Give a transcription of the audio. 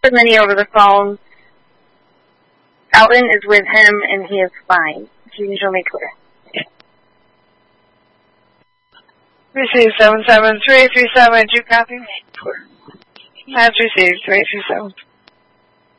Minnie over the phone. Alton is with him, and he is fine. He can show me clear. Received 77337, do you copy? That's received 327.